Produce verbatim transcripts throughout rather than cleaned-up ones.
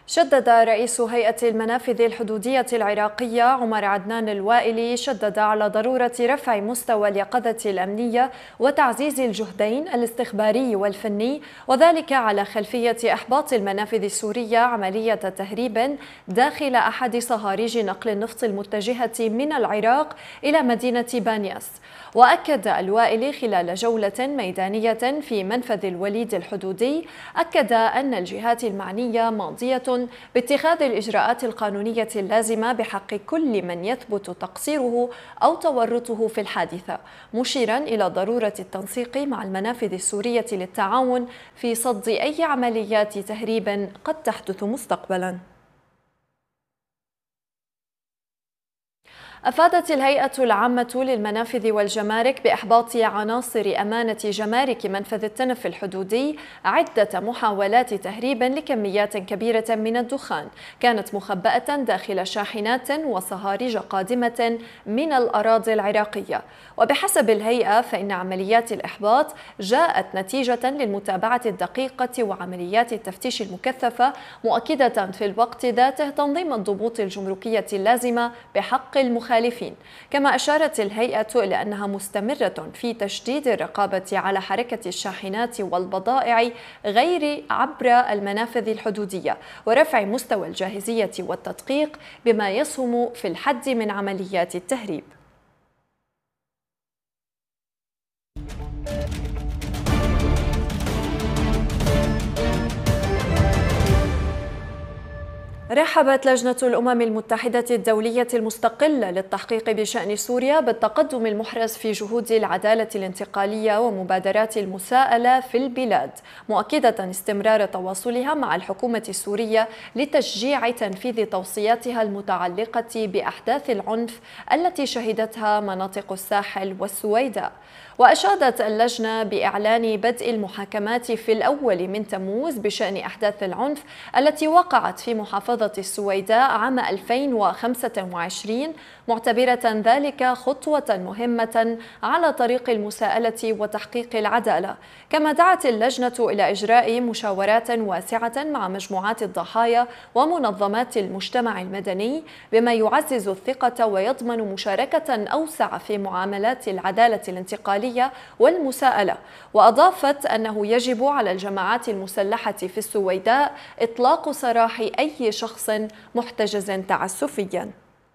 شدد رئيس هيئة المنافذ الحدودية العراقية عمر عدنان الوائلي شدد على ضرورة رفع مستوى اليقظة الأمنية وتعزيز الجهدين الاستخباري والفني، وذلك على خلفية إحباط المنافذ السورية عملية تهريب داخل أحد صهاريج نقل النفط المتجهة من العراق إلى مدينة بانياس. وأكد الوائلي خلال جولة ميدانية في منفذ الوليد الحدودي أكد أن الجهات المعنية ماضية باتخاذ الإجراءات القانونية اللازمة بحق كل من يثبت تقصيره أو تورطه في الحادثة، مشيرا إلى ضرورة التنسيق مع المنافذ السورية للتعاون في صد أي عمليات تهريب قد تحدث مستقبلا. أفادت الهيئة العامة للمنافذ والجمارك بإحباط عناصر أمانة جمارك منفذ التنف الحدودي عدة محاولات تهريب لكميات كبيرة من الدخان كانت مخبأة داخل شاحنات وصهاريج قادمة من الأراضي العراقية. وبحسب الهيئة فإن عمليات الإحباط جاءت نتيجة للمتابعة الدقيقة وعمليات التفتيش المكثفة، مؤكدة في الوقت ذاته تنظيم الضبوط الجمركية اللازمة بحق المخالفين. كما أشارت الهيئة إلى أنها مستمرة في تشديد الرقابة على حركة الشاحنات والبضائع غير عبر المنافذ الحدودية ورفع مستوى الجاهزية والتدقيق بما يسهم في الحد من عمليات التهريب. رحبت لجنة الأمم المتحدة الدولية المستقلة للتحقيق بشأن سوريا بالتقدم المحرز في جهود العدالة الانتقالية ومبادرات المساءلة في البلاد، مؤكدة استمرار تواصلها مع الحكومة السورية لتشجيع تنفيذ توصياتها المتعلقة بأحداث العنف التي شهدتها مناطق الساحل والسويداء. وأشادت اللجنة بإعلان بدء المحاكمات في الأول من تموز بشأن أحداث العنف التي وقعت في محافظة السويداء عام ألفين وخمسة وعشرين، معتبرة ذلك خطوة مهمة على طريق المساءلة وتحقيق العدالة. كما دعت اللجنة إلى إجراء مشاورات واسعة مع مجموعات الضحايا ومنظمات المجتمع المدني بما يعزز الثقة ويضمن مشاركة أوسع في معاملات العدالة الانتقالية والمساءلة. وأضافت أنه يجب على الجماعات المسلحة في السويداء إطلاق سراح أي شخص محتجز تعسفياً.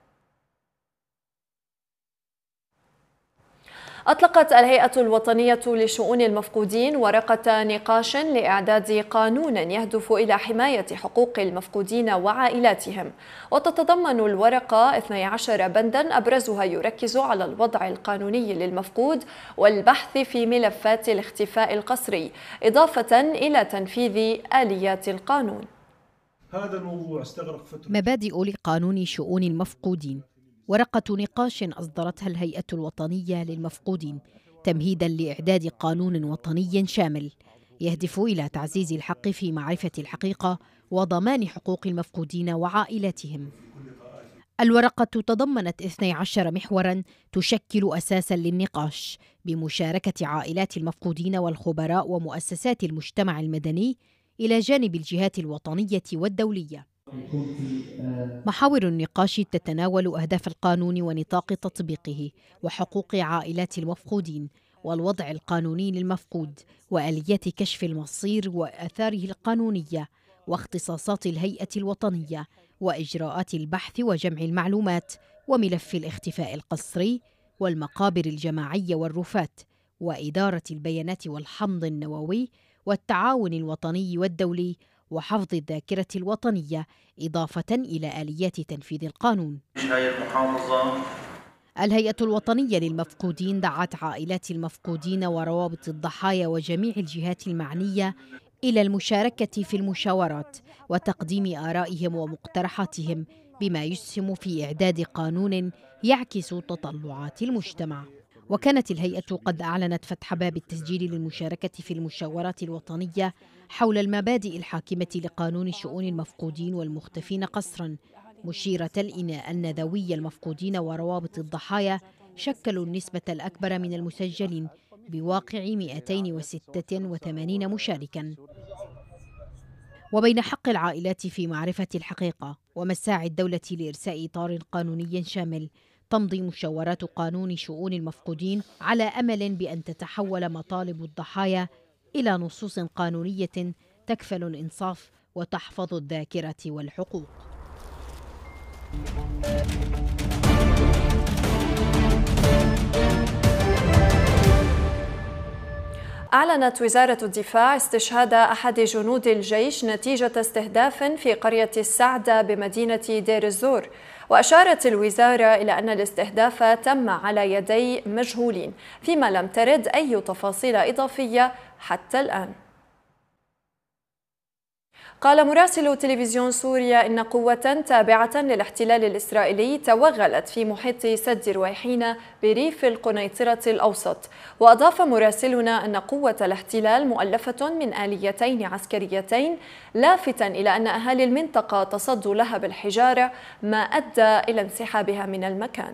أطلقت الهيئة الوطنية لشؤون المفقودين ورقة نقاش لإعداد قانون يهدف إلى حماية حقوق المفقودين وعائلاتهم، وتتضمن الورقة اثني عشر بنداً أبرزها يركز على الوضع القانوني للمفقود والبحث في ملفات الاختفاء القسري، إضافة إلى تنفيذ آليات القانون. هذا الموضوع استغرق فترة. مبادئ لقانون شؤون المفقودين، ورقة نقاش أصدرتها الهيئة الوطنية للمفقودين تمهيداً لإعداد قانون وطني شامل يهدف إلى تعزيز الحق في معرفة الحقيقة وضمان حقوق المفقودين وعائلاتهم. الورقة تضمنت اثني عشر محوراً تشكل أساساً للنقاش بمشاركة عائلات المفقودين والخبراء ومؤسسات المجتمع المدني إلى جانب الجهات الوطنية والدولية. محاور النقاش تتناول أهداف القانون ونطاق تطبيقه وحقوق عائلات المفقودين والوضع القانوني للمفقود وآليات كشف المصير وآثاره القانونية واختصاصات الهيئة الوطنية وإجراءات البحث وجمع المعلومات وملف الاختفاء القسري والمقابر الجماعية والرفات وإدارة البيانات والحمض النووي والتعاون الوطني والدولي وحفظ الذاكرة الوطنية، إضافة إلى آليات تنفيذ القانون. الهيئة الوطنية للمفقودين دعت عائلات المفقودين وروابط الضحايا وجميع الجهات المعنية إلى المشاركة في المشاورات وتقديم آرائهم ومقترحاتهم بما يسهم في إعداد قانون يعكس تطلعات المجتمع. وكانت الهيئة قد أعلنت فتح باب التسجيل للمشاركة في المشاورات الوطنية حول المبادئ الحاكمة لقانون شؤون المفقودين والمختفين قسراً، مشيرة إلى أن ذوي المفقودين وروابط الضحايا شكلوا النسبة الأكبر من المسجلين بواقع مئتين وستة وثمانين مشاركاً. وبين حق العائلات في معرفة الحقيقة ومساعي الدولة لإرساء إطار قانوني شامل. تمضي مشاورات قانون شؤون المفقودين على أمل بأن تتحول مطالب الضحايا إلى نصوص قانونية تكفل الإنصاف وتحفظ الذاكرة والحقوق. أعلنت وزارة الدفاع استشهاد أحد جنود الجيش نتيجة استهداف في قرية السعدة بمدينة دير الزور، وأشارت الوزارة إلى أن الاستهداف تم على يدي مجهولين، فيما لم ترد أي تفاصيل إضافية حتى الآن. قال مراسل تلفزيون سوريا إن قوة تابعة للاحتلال الإسرائيلي توغلت في محيط سد رويحينا بريف القنيطرة الأوسط. وأضاف مراسلنا أن قوة الاحتلال مؤلفة من آليتين عسكريتين، لافتاً إلى أن أهالي المنطقة تصدوا لها بالحجارة، ما أدى إلى انسحابها من المكان.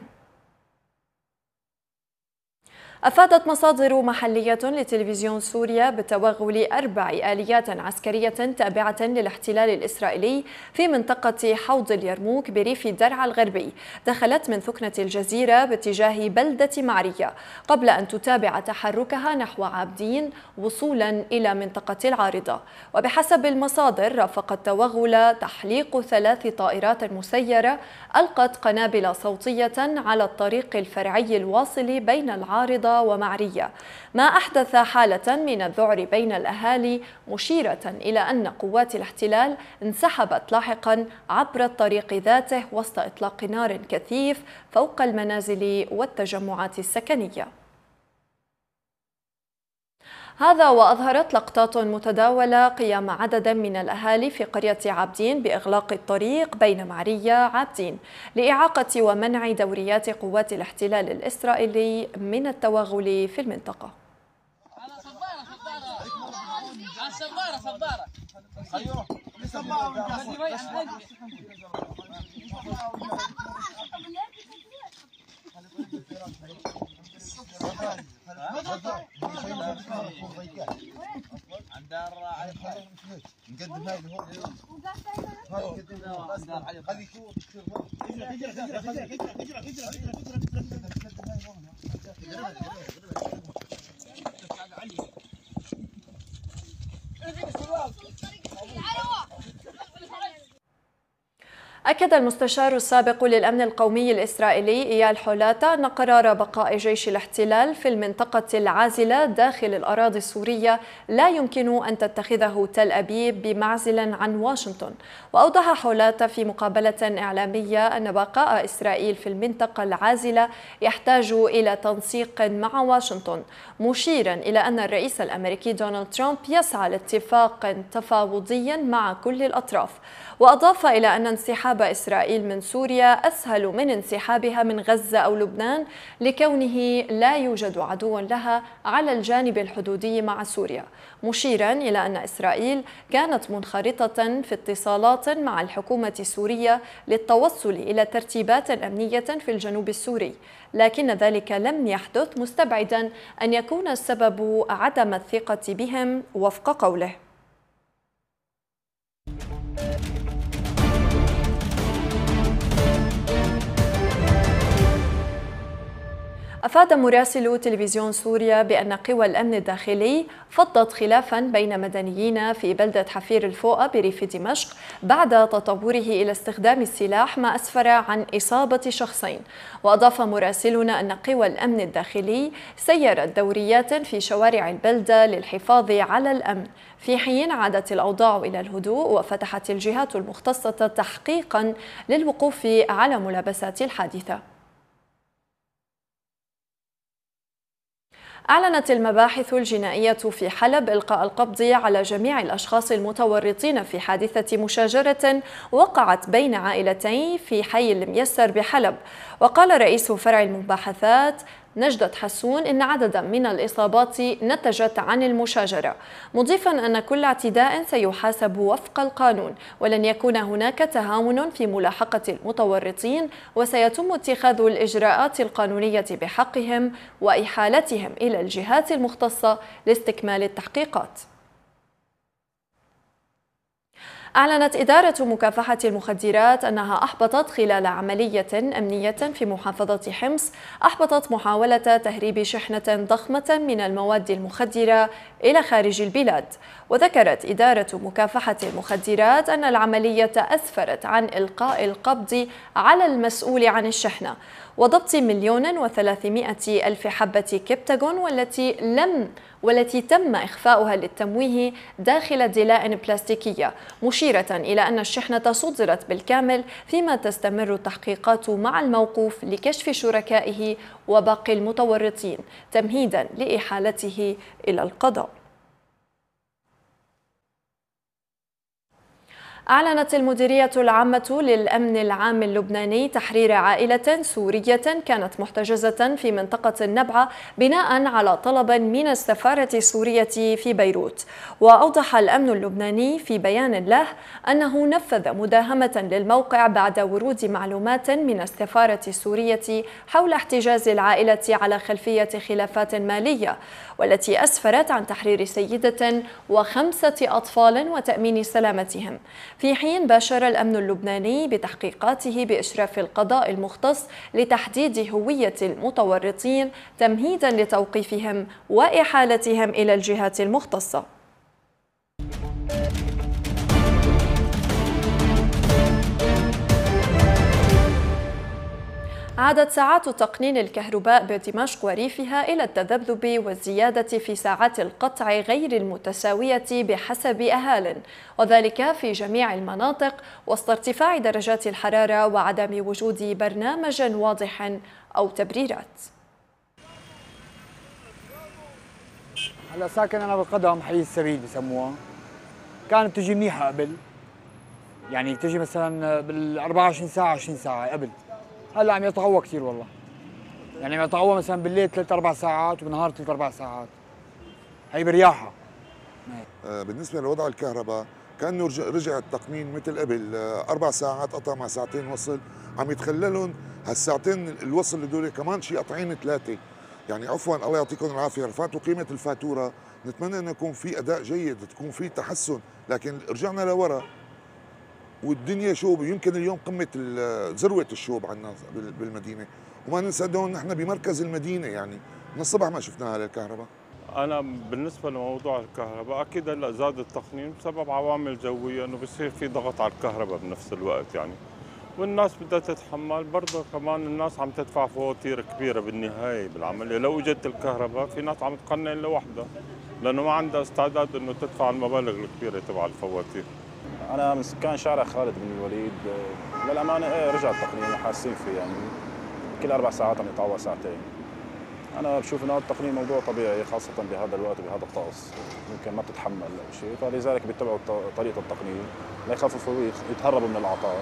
أفادت مصادر محلية لتلفزيون سوريا بتوغل أربع آليات عسكرية تابعة للاحتلال الإسرائيلي في منطقة حوض اليرموك بريف درعا الغربي، دخلت من ثكنة الجزيرة باتجاه بلدة معرية قبل أن تتابع تحركها نحو عابدين وصولا إلى منطقة العارضة. وبحسب المصادر رافق التوغل تحليق ثلاث طائرات مسيرة ألقت قنابل صوتية على الطريق الفرعي الواصل بين العارضة ومعرية، ما أحدث حالة من الذعر بين الأهالي، مشيرة إلى أن قوات الاحتلال انسحبت لاحقا عبر الطريق ذاته وسط إطلاق نار كثيف فوق المنازل والتجمعات السكنية. هذا وأظهرت لقطات متداولة قيام عدد من الأهالي في قرية عابدين بإغلاق الطريق بين معرية عابدين لإعاقة ومنع دوريات قوات الاحتلال الإسرائيلي من التوغل في المنطقة. أكد المستشار السابق للأمن القومي الإسرائيلي إيال حولاتا أن قرار بقاء جيش الاحتلال في المنطقة العازلة داخل الأراضي السورية لا يمكن أن تتخذه تل أبيب بمعزل عن واشنطن. وأوضح حولاتا في مقابلة إعلامية أن بقاء إسرائيل في المنطقة العازلة يحتاج إلى تنسيق مع واشنطن، مشيرا إلى أن الرئيس الأمريكي دونالد ترامب يسعى لاتفاق تفاوضي مع كل الأطراف. وأضاف إلى أن انسحاب إسرائيل من سوريا أسهل من انسحابها من غزة أو لبنان، لكونه لا يوجد عدو لها على الجانب الحدودي مع سوريا، مشيرا إلى أن إسرائيل كانت منخرطة في اتصالات مع الحكومة السورية للتوصل إلى ترتيبات أمنية في الجنوب السوري، لكن ذلك لم يحدث، مستبعدا أن يكون السبب عدم الثقة بهم وفق قوله. أفاد مراسل تلفزيون سوريا بأن قوى الأمن الداخلي فضت خلافا بين مدنيين في بلدة حفير الفوقة بريف دمشق بعد تطوره إلى استخدام السلاح، ما أسفر عن إصابة شخصين. وأضاف مراسلنا أن قوى الأمن الداخلي سيرت دوريات في شوارع البلدة للحفاظ على الأمن، في حين عادت الأوضاع إلى الهدوء وفتحت الجهات المختصة تحقيقا للوقوف على ملابسات الحادثة. أعلنت المباحث الجنائية في حلب إلقاء القبض على جميع الأشخاص المتورطين في حادثة مشاجرة وقعت بين عائلتين في حي الميسر بحلب. وقال رئيس فرع المباحثات نجدة حسون إن عددا من الإصابات نتجت عن المشاجرة، مضيفا أن كل اعتداء سيحاسب وفق القانون، ولن يكون هناك تهاون في ملاحقة المتورطين، وسيتم اتخاذ الإجراءات القانونية بحقهم وإحالتهم إلى الجهات المختصة لاستكمال التحقيقات. أعلنت إدارة مكافحة المخدرات أنها أحبطت خلال عملية أمنية في محافظة حمص أحبطت محاولة تهريب شحنة ضخمة من المواد المخدرة إلى خارج البلاد. وذكرت إدارة مكافحة المخدرات أن العملية أسفرت عن إلقاء القبض على المسؤول عن الشحنة وضبط مليون وثلاثمائة ألف حبة كبتاغون والتي لم والتي تم إخفاؤها للتمويه داخل دلائن بلاستيكية، مشيرة إلى أن الشحنة صدرت بالكامل، فيما تستمر التحقيقات مع الموقوف لكشف شركائه وباقي المتورطين تمهيدا لإحالته إلى القضاء. أعلنت المديرية العامة للأمن العام اللبناني تحرير عائلة سورية كانت محتجزة في منطقة النبعة بناء على طلب من السفارة السورية في بيروت. وأوضح الأمن اللبناني في بيان له أنه نفذ مداهمة للموقع بعد ورود معلومات من السفارة السورية حول احتجاز العائلة على خلفية خلافات مالية، والتي أسفرت عن تحرير سيدة وخمسة أطفال وتأمين سلامتهم، في حين باشر الأمن اللبناني بتحقيقاته بإشراف القضاء المختص لتحديد هوية المتورطين تمهيدا لتوقيفهم وإحالتهم إلى الجهات المختصة. عادت ساعات تقنين الكهرباء بدمشق وريفها إلى التذبذب والزيادة في ساعات القطع غير المتساوية بحسب أهالٍ، وذلك في جميع المناطق وسط ارتفاع درجات الحرارة وعدم وجود برنامج واضح أو تبريرات. هلا ساكن أنا بالقدم، حي السبيل بسموها. كانت تجي منيحة قبل، يعني تجي مثلا بال أربعة وعشرين ساعة عشرين ساعة قبل. هلا عم يتقوى كثير والله، يعني عم يتقوى مثلا بالليل ثلاث اربع ساعات وبالنهار ثلاث اربع ساعات، هي برياحه. بالنسبه لوضع الكهرباء كانه رجع التقنين مثل قبل، اربع ساعات قطع مع ساعتين وصل، عم يتخللهم هالساعتين الوصل هدول كمان شي قطعين ثلاثه، يعني عفوا الله يعطيكم العافيه، رفعتوا قيمه الفاتوره، نتمنى انه يكون في اداء جيد، تكون في تحسن، لكن رجعنا لورا والدنيا شوب، يمكن اليوم قمه ذروه الشوب عندنا بالمدينه، وما ننسى انه نحن بمركز المدينه، يعني من الصبح ما شفنا هذا الكهرباء. انا بالنسبه لموضوع الكهرباء اكيد هلا زاد التقنين بسبب عوامل جويه، انه بصير في ضغط على الكهرباء بنفس الوقت يعني، والناس بدها تتحمل، برضه كمان الناس عم تدفع فواتير كبيره بالنهايه بالعمليه، لو اجت الكهرباء في ناس عم تقنن لوحدها لانه ما عندها استعداد انه تدفع المبالغ الكبيره تبع الفواتير. أنا من سكان شارع خالد بن الوليد، للأمانة إيه رجع التقنين وحاسين فيه، يعني كل أربع ساعات عم يطول ساعتين. أنا بشوف إنه التقنين موضوع طبيعي خاصة بهذا الوقت وبهذا الطقس، ممكن ما تتحمل أو شيء، فلذلك بيتبعوا طريقة التقنين ليخففوا ويتهربوا من الأعطال.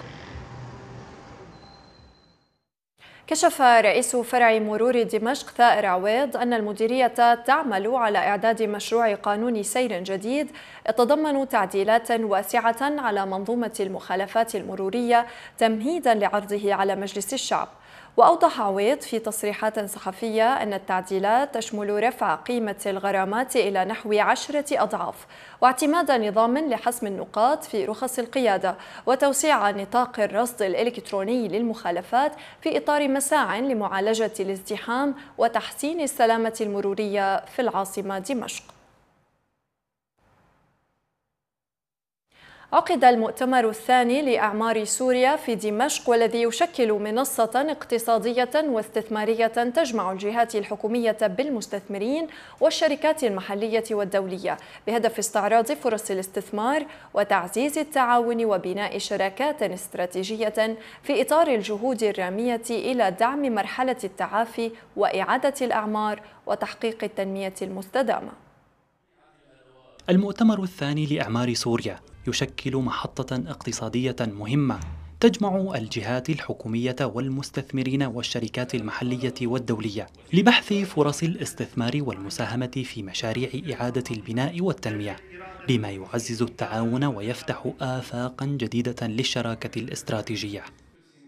كشف رئيس فرع مرور دمشق ثائر عويض أن المديرية تعمل على إعداد مشروع قانون سير جديد يتضمن تعديلات واسعة على منظومة المخالفات المرورية تمهيدا لعرضه على مجلس الشعب. وأوضح عويض في تصريحات صحفية أن التعديلات تشمل رفع قيمة الغرامات إلى نحو عشرة أضعاف، واعتماد نظام لحسم النقاط في رخص القيادة، وتوسيع نطاق الرصد الإلكتروني للمخالفات في إطار مساع لمعالجة الازدحام وتحسين السلامة المرورية في العاصمة دمشق. عقد المؤتمر الثاني لأعمار سوريا في دمشق، والذي يشكل منصة اقتصادية واستثمارية تجمع الجهات الحكومية بالمستثمرين والشركات المحلية والدولية، بهدف استعراض فرص الاستثمار وتعزيز التعاون وبناء شراكات استراتيجية في إطار الجهود الرامية إلى دعم مرحلة التعافي وإعادة الأعمار وتحقيق التنمية المستدامة. المؤتمر الثاني لأعمار سوريا يشكل محطة اقتصادية مهمة تجمع الجهات الحكومية والمستثمرين والشركات المحلية والدولية لبحث فرص الاستثمار والمساهمة في مشاريع إعادة البناء والتنمية، بما يعزز التعاون ويفتح آفاقا جديدة للشراكة الاستراتيجية.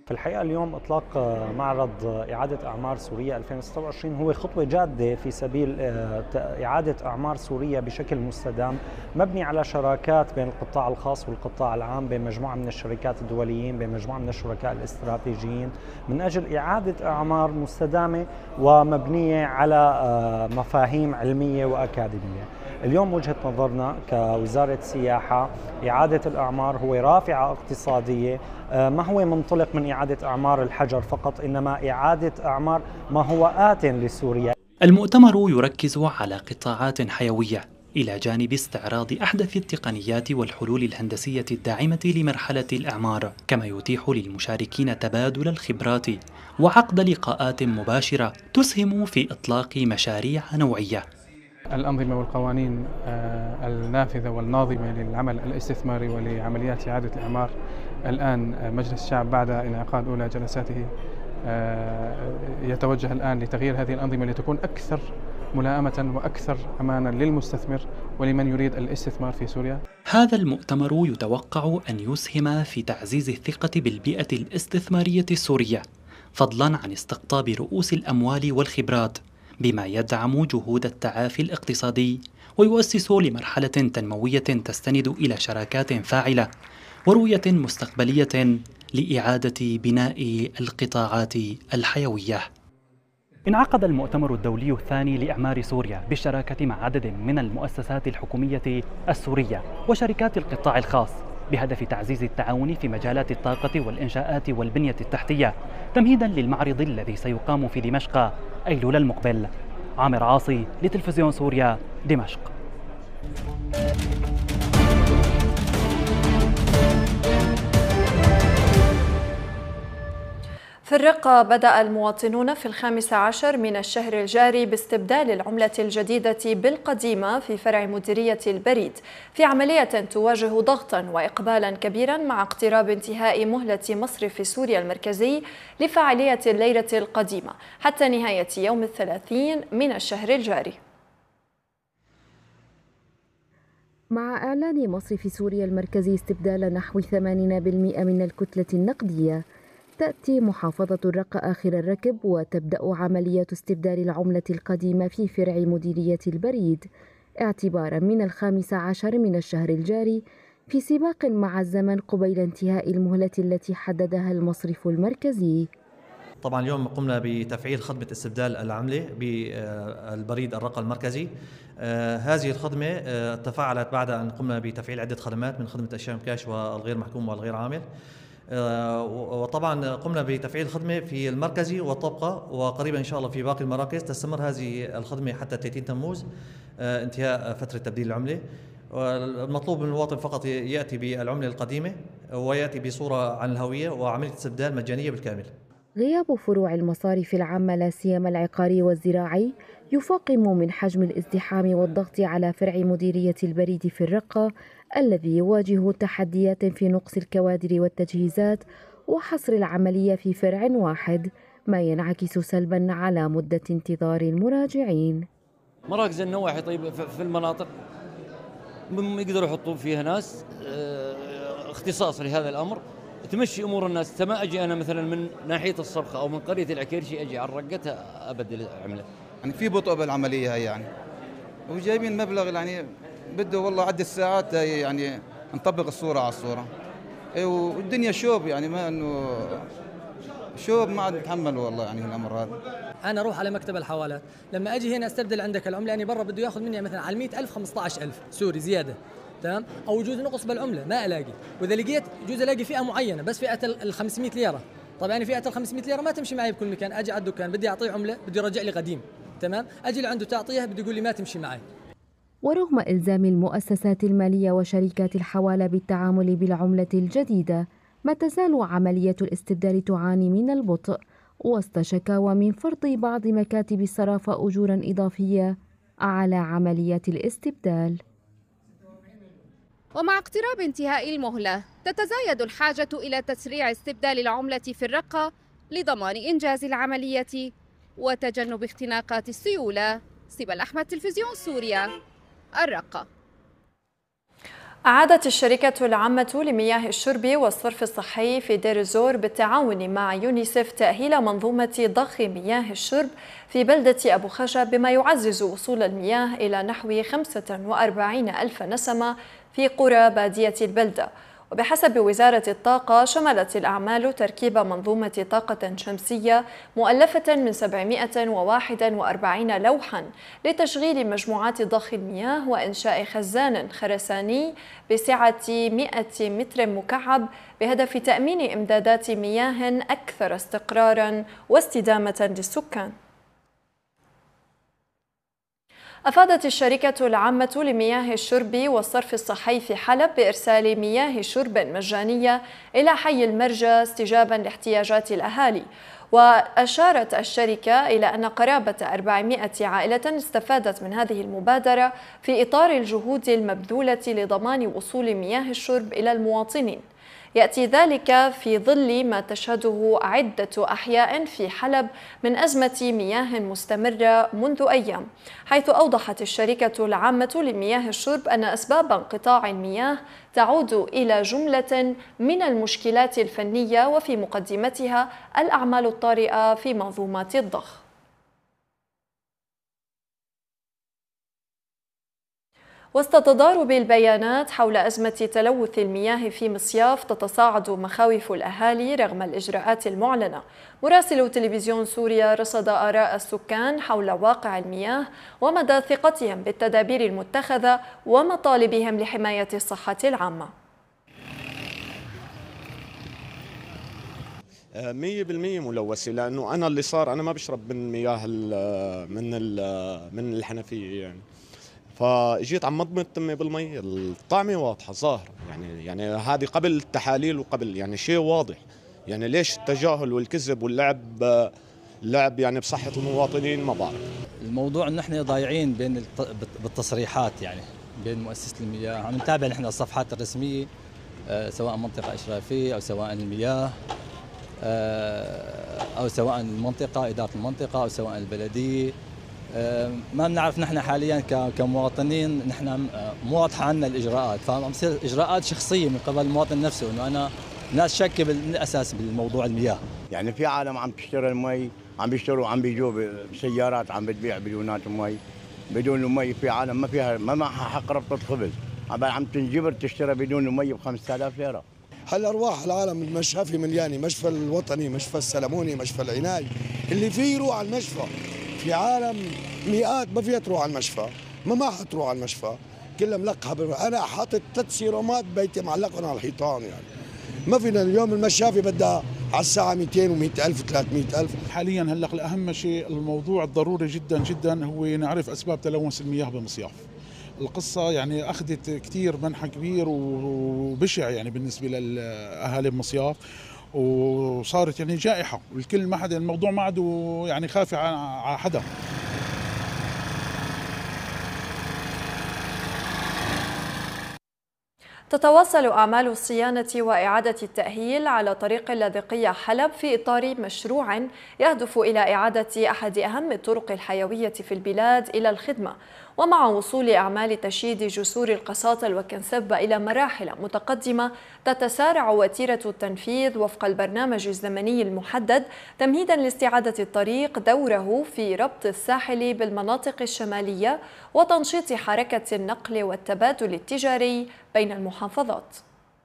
في الحقيقة اليوم إطلاق معرض إعادة أعمار سوريا ألفين وستة وعشرين هو خطوة جادة في سبيل إعادة أعمار سوريا بشكل مستدام، مبني على شراكات بين القطاع الخاص والقطاع العام، بين مجموعة من الشركات الدوليين، بين مجموعة من الشركاء الاستراتيجيين، من أجل إعادة أعمار مستدامة ومبنية على مفاهيم علمية وأكاديمية. اليوم وجهة نظرنا كوزارة سياحة إعادة الأعمار هو رافعة اقتصادية، ما هو منطلق من إعادة أعمار الحجر فقط، إنما إعادة أعمار ما هو آت لسوريا. المؤتمر يركز على قطاعات حيوية إلى جانب استعراض أحدث التقنيات والحلول الهندسية الداعمة لمرحلة الإعمار، كما يتيح للمشاركين تبادل الخبرات وعقد لقاءات مباشرة تسهم في إطلاق مشاريع نوعية. الأنظمة والقوانين النافذة والناظمة للعمل الاستثماري ولعمليات إعادة الإعمار، الآن مجلس الشعب بعد انعقاد أولى جلساته يتوجه الآن لتغيير هذه الأنظمة لتكون أكثر ملائمة وأكثر أمانا للمستثمر ولمن يريد الاستثمار في سوريا. هذا المؤتمر يتوقع أن يسهم في تعزيز الثقة بالبيئة الاستثمارية السورية، فضلا عن استقطاب رؤوس الأموال والخبرات، بما يدعم جهود التعافي الاقتصادي ويؤسس لمرحلة تنموية تستند إلى شراكات فاعلة ورؤية مستقبلية لإعادة بناء القطاعات الحيوية. انعقد المؤتمر الدولي الثاني لإعمار سوريا بالشراكة مع عدد من المؤسسات الحكومية السورية وشركات القطاع الخاص بهدف تعزيز التعاون في مجالات الطاقة والإنشاءات والبنية التحتية، تمهيدا للمعرض الذي سيقام في دمشق أيلول المقبل. عامر عاصي لتلفزيون سوريا، دمشق. في الرقة بدأ المواطنون في الخامس عشر من الشهر الجاري باستبدال العملة الجديدة بالقديمة في فرع مديرية البريد، في عملية تواجه ضغطا وإقبالا كبيرا مع اقتراب انتهاء مهلة مصرف سوريا المركزي لفعالية الليرة القديمة حتى نهاية يوم الثلاثين من الشهر الجاري. مع إعلان مصرف سوريا المركزي استبدال نحو ثمانين بالمئة من الكتلة النقدية، تأتي محافظة الرقة آخر الركب وتبدأ عملية استبدال العملة القديمة في فرع مديرية البريد اعتبارا من الخامس عشر من الشهر الجاري، في سباق مع الزمن قبيل انتهاء المهلة التي حددها المصرف المركزي. طبعا اليوم قمنا بتفعيل خدمة استبدال العملة بالبريد الرقة المركزي. آه هذه الخدمة آه تفاعلت بعد أن قمنا بتفعيل عدة خدمات من خدمة الشام كاش والغير محكوم والغير عامل. وطبعا قمنا بتفعيل الخدمة في المركزي والطبقة، وقريبا إن شاء الله في باقي المراكز تستمر هذه الخدمة حتى ثلاثين تموز انتهاء فترة تبديل العملة. المطلوب من المواطن فقط يأتي بالعملة القديمة ويأتي بصورة عن الهوية وعملية استبدال مجانية بالكامل. غياب فروع المصارف العامة لا سيما العقاري والزراعي يفاقم من حجم الازدحام والضغط على فرع مديرية البريد في الرقة، الذي يواجه تحديات في نقص الكوادر والتجهيزات وحصر العملية في فرع واحد، ما ينعكس سلبا على مدة انتظار المراجعين. مراكز النواحي طيب في المناطق يقدروا يحطوا فيها ناس اختصاص لهذا الأمر تمشي امور الناس. ما اجي انا مثلا من ناحيه الصرخه او من قريه العكيرشي اجي على الرقه ابدل العمله. يعني في بطء بالعمليه هي يعني، وجايبين مبلغ يعني بده والله عدة ساعات يعني نطبق الصوره على الصوره. والدنيا شوب يعني، ما انه شوب ما عاد نتحمل والله يعني الامر هذا. انا اروح على مكتب الحوالات، لما اجي هنا استبدل عندك العمله يعني برا بده ياخذ مني مثلا على مئة ألف خمسة عشر ألف سوري زياده، تمام؟ او يجوز نقص بالعمله ما الاقي، واذا لقيت يجوز الاقي فئه معينه بس فئه ال خمسمئة ليره. طبعا يعني فئه ال خمسمئة ليره ما تمشي معي بكل مكان، اجي على الدكان بدي اعطيه عمله بده يرجع لي قديم، تمام؟ اجي لعنده تعطيها بده يقول لي ما تمشي معي. ورغم إلزام المؤسسات المالية وشركات الحوالة بالتعامل بالعملة الجديدة، ما تزال عملية الاستبدال تعاني من البطء وسط شكاوى من فرض بعض مكاتب الصرافة أجورا إضافية على عملية الاستبدال. ومع اقتراب انتهاء المهلة تتزايد الحاجة إلى تسريع استبدال العملة في الرقة لضمان إنجاز العملية وتجنب اختناقات السيولة. سبل أحمد، تلفزيون سوريا، الرقة. أعادت الشركة العامة لمياه الشرب والصرف الصحي في دير الزور بالتعاون مع يونيسف تأهيل منظومة ضخ مياه الشرب في بلدة أبو خشب بما يعزز وصول المياه إلى نحو خمسة وأربعين ألف نسمة في قرى بادية البلدة. وبحسب وزارة الطاقة شملت الأعمال تركيب منظومة طاقة شمسية مؤلفة من سبعمائة وواحد وأربعين لوحا لتشغيل مجموعات ضخ المياه وإنشاء خزان خرساني بسعة مئة متر مكعب بهدف تأمين إمدادات مياه أكثر استقراراً واستدامة للسكان. أفادت الشركة العامة لمياه الشرب والصرف الصحي في حلب بإرسال مياه شرب مجانية إلى حي المرجى استجابا لاحتياجات الأهالي. وأشارت الشركة إلى أن قرابة أربعمائة عائلة استفادت من هذه المبادرة في إطار الجهود المبذولة لضمان وصول مياه الشرب إلى المواطنين. يأتي ذلك في ظل ما تشهده عدة أحياء في حلب من أزمة مياه مستمرة منذ أيام، حيث أوضحت الشركة العامة لمياه الشرب أن أسباب انقطاع المياه تعود إلى جملة من المشكلات الفنية وفي مقدمتها الأعمال الطارئة في منظومات الضخ. وسط تضارب البيانات حول أزمة تلوث المياه في مصياف تتصاعد مخاوف الأهالي رغم الإجراءات المعلنة. مراسل تلفزيون سوريا رصد آراء السكان حول واقع المياه ومدى ثقتهم بالتدابير المتخذة ومطالبهم لحماية الصحة العامة. مية بالمية ملوثة، لأنه أنا اللي صار أنا ما بشرب من مياه من من الحنفية يعني، فاجيت عم مضمض تمي بالمي الطعمه واضحه ظاهره يعني يعني هذه قبل التحاليل وقبل يعني شيء واضح. يعني ليش التجاهل والكذب واللعب اللعب يعني بصحه المواطنين ما بعرف. الموضوع انه احنا ضايعين بين بالتصريحات يعني بين مؤسسه المياه. عم نتابع نحن الصفحات الرسميه سواء منطقه اشرافيه او سواء المياه او سواء المنطقه اداره المنطقه او سواء البلديه. ما بنعرف نحن حاليا كمواطنين نحن مو واضحه عنا الاجراءات، فعم تصير اجراءات شخصيه من قبل المواطن نفسه انه انا ناس شاكه بالاساس بالموضوع المياه. يعني في عالم عم تشتري المي، عم بيشتروا عم بيجوا بسيارات عم بتبيع بدونات مي بدون المي، في عالم ما فيها ما معها حق ربطه خبز عم تنجبر تشتري بدون المي ب خمسة آلاف ليره. هالارواح العالم المشافي مليانه، مشفى الوطني، مشفى السلموني، مشفى العناي، اللي فيه يروح على المشفى. في عالم مئات ما فيها تروح على المشفى، ما ما حتروح على المشفى، كلها ملقحه. انا حاطط ثلاث سيرومات بيتي معلقهم على الحيطان يعني. ما فينا اليوم المشافي بدها على الساعه مئتين ومئة ألف وثلاثمئة ألف. حاليا هلا الاهم شيء الموضوع الضروري جدا جدا هو نعرف اسباب تلوث المياه بمصياف. القصه يعني اخذت كثير منحى كبير وبشع يعني بالنسبه للاهالي بمصياف، وصارت يعني جائحه والكل ما حدا الموضوع ما عاد يعني خافي على حدا. تتواصل أعمال الصيانة وإعادة التأهيل على طريق اللاذقية حلب في إطار مشروع يهدف إلى إعادة أحد أهم الطرق الحيوية في البلاد إلى الخدمة. ومع وصول أعمال تشييد جسور القساطل وكنسب إلى مراحل متقدمة تتسارع وتيرة التنفيذ وفق البرنامج الزمني المحدد تمهيدا لاستعادة الطريق دوره في ربط الساحل بالمناطق الشمالية وتنشيط حركة النقل والتبادل التجاري بين المحافظات.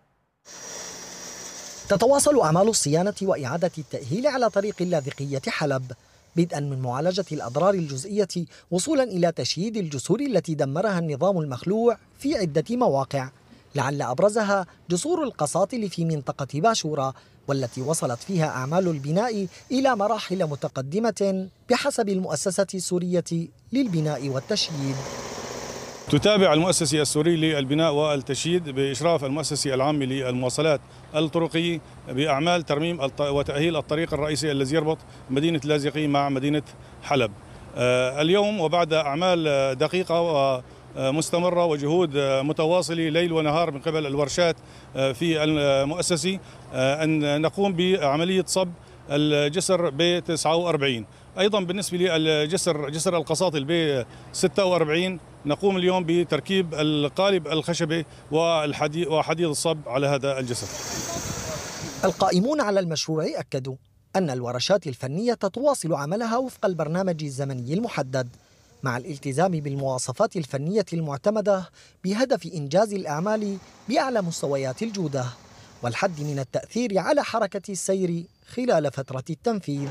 تتواصل أعمال الصيانة وإعادة التأهيل على طريق اللاذقية حلب، بدءا من معالجة الأضرار الجزئية وصولا إلى تشييد الجسور التي دمرها النظام المخلوع في عدة مواقع، لعل أبرزها جسور القساطل في منطقة باشورة، والتي وصلت فيها أعمال البناء إلى مراحل متقدمة بحسب المؤسسة السورية للبناء والتشييد. تتابع المؤسسة السورية للبناء والتشييد بإشراف المؤسسة العامة للمواصلات الطرقية بأعمال ترميم وتأهيل الطريق الرئيسي الذي يربط مدينة اللاذقية مع مدينة حلب. اليوم وبعد أعمال دقيقة ومستمرة وجهود متواصلة ليل ونهار من قبل الورشات في المؤسسة أن نقوم بعملية صب الجسر ب تسعة وأربعين. أيضا بالنسبة للجسر جسر القساطل ب ستة وأربعين نقوم اليوم بتركيب القالب الخشبي والحديد وحديد الصب على هذا الجسر. القائمون على المشروع أكدوا أن الورشات الفنية تواصل عملها وفق البرنامج الزمني المحدد مع الالتزام بالمواصفات الفنية المعتمدة بهدف إنجاز الأعمال بأعلى مستويات الجودة والحد من التأثير على حركة السير خلال فترة التنفيذ.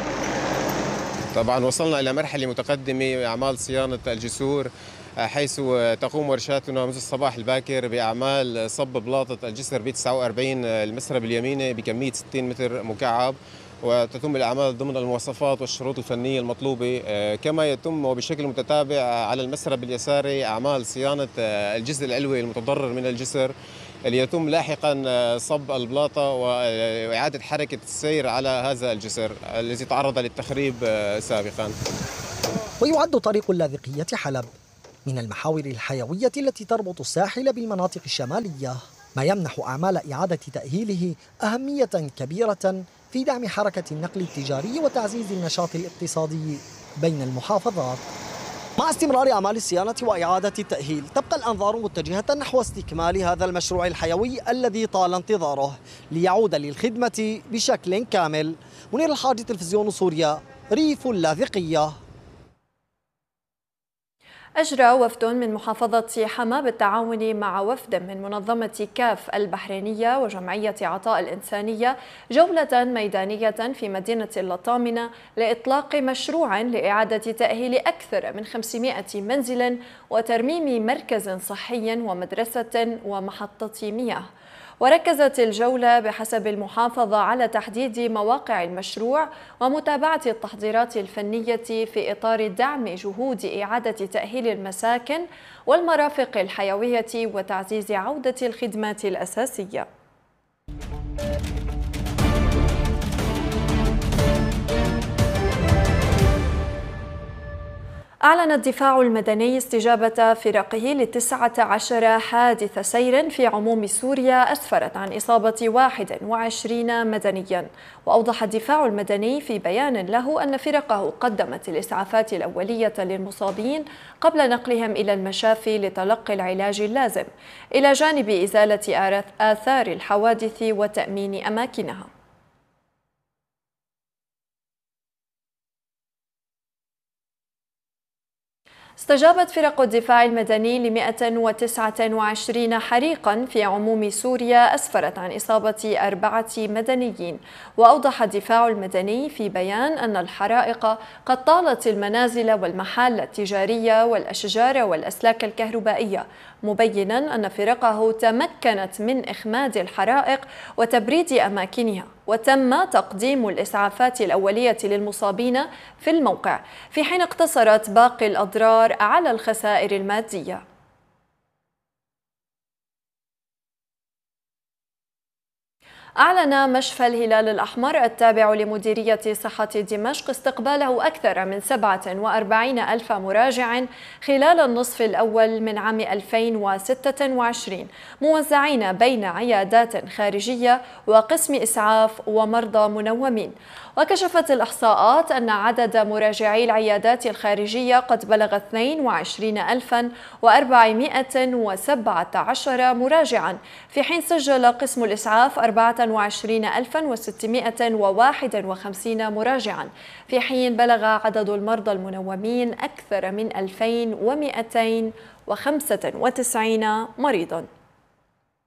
طبعا وصلنا إلى مرحلة متقدمة بأعمال صيانة الجسور، حيث تقوم ورشاتنا منذ الصباح الباكر بأعمال صب بلاطة الجسر ب تسعة وأربعين المسرب اليميني بكمية ستين متر مكعب، وتتم الأعمال ضمن المواصفات والشروط الفنية المطلوبة، كما يتم وبشكل متتابع على المسرب اليساري أعمال صيانة الجزء العلوي المتضرر من الجسر، اللي يتم لاحقا صب البلاطة وإعادة حركة السير على هذا الجسر الذي تعرض للتخريب سابقا. ويعد طريق اللاذقية حلب من المحاور الحيوية التي تربط الساحل بالمناطق الشمالية، ما يمنح أعمال إعادة تأهيله أهمية كبيرة في دعم حركة النقل التجاري وتعزيز النشاط الاقتصادي بين المحافظات. مع استمرار أعمال الصيانة وإعادة التأهيل تبقى الأنظار متجهة نحو استكمال هذا المشروع الحيوي الذي طال انتظاره ليعود للخدمة بشكل كامل. منير الحاج، تلفزيون سوريا، ريف اللاذقية. أجرى وفد من محافظة حما بالتعاون مع وفد من منظمة كاف البحرينية وجمعية عطاء الإنسانية جولة ميدانية في مدينة اللطامنة لإطلاق مشروع لإعادة تأهيل أكثر من خمسمائة منزل وترميم مركز صحي ومدرسة ومحطة مياه. وركزت الجولة بحسب المحافظة على تحديد مواقع المشروع ومتابعة التحضيرات الفنية في إطار دعم جهود إعادة تأهيل المساكن والمرافق الحيوية وتعزيز عودة الخدمات الأساسية. أعلن الدفاع المدني استجابة فرقه لتسعة عشر حادث سير في عموم سوريا أسفرت عن إصابة واحد وعشرين مدنيا. وأوضح الدفاع المدني في بيان له أن فرقه قدمت الإسعافات الأولية للمصابين قبل نقلهم إلى المشافي لتلقي العلاج اللازم، إلى جانب إزالة آثار الحوادث وتأمين أماكنها. استجابت فرق الدفاع المدني ل مئة وتسعة وعشرين حريقا في عموم سوريا أسفرت عن إصابة أربعة مدنيين. وأوضح الدفاع المدني في بيان أن الحرائق قد طالت المنازل والمحال التجارية والأشجار والأسلاك الكهربائية، مبينا أن فرقه تمكنت من إخماد الحرائق وتبريد أماكنها، وتم تقديم الإسعافات الأولية للمصابين في الموقع، في حين اقتصرت باقي الأضرار على الخسائر المادية. أعلن مشفى الهلال الأحمر التابع لمديرية صحة دمشق استقباله أكثر من سبعة وأربعين ألف مراجع خلال النصف الأول من عام ألفين وستة وعشرين، موزعين بين عيادات خارجية وقسم إسعاف ومرضى منومين. وكشفت الإحصاءات أن عدد مراجعي العيادات الخارجية قد بلغ اثنين وعشرين ألفا وأربعمائة وسبعة عشر مراجعا، في حين سجل قسم الإسعاف أربعة وعشرين ألفا وستمائة وواحد وخمسين مراجعا، في حين بلغ عدد المرضى المنومين أكثر من ألفين ومئتين وخمسة وتسعين مريضا.